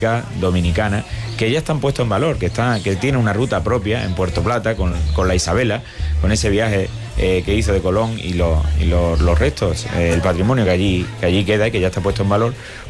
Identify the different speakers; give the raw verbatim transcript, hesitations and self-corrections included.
Speaker 1: dominicana, que ya están puestos en valor, que está, que tiene una ruta propia en Puerto Plata con, con la Isabela, con ese viaje eh, que hizo de Colón y, lo, y lo, los restos, eh, el patrimonio que allí, que allí queda y que ya está puesto en valor.